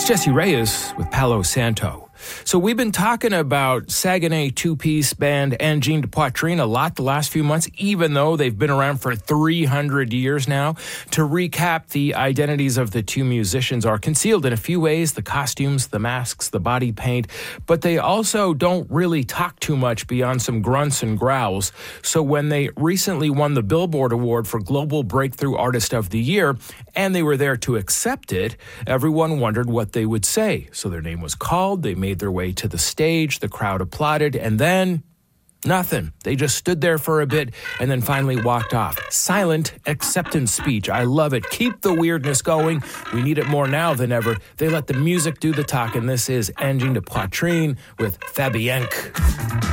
Jesse Reyes with Palo Santo. So we've been talking about Saguenay two-piece band Engine de Poitrine a lot the last few months, even though they've been around for 300 years now. To recap, the identities of the two musicians are concealed in a few ways: the costumes, the masks, the body paint, but they also don't really talk too much beyond some grunts and growls. So when they recently won the Billboard Award for Global Breakthrough Artist of the Year, and they were there to accept it, everyone wondered what they would say. So their name was called, they made their way to the stage, the crowd applauded, and then nothing. They just stood there for a bit and then finally walked off. Silent acceptance speech. I love it. Keep the weirdness going. We need it more now than ever. They let the music do the talking. This is Engine de Poitrine with Fabienque.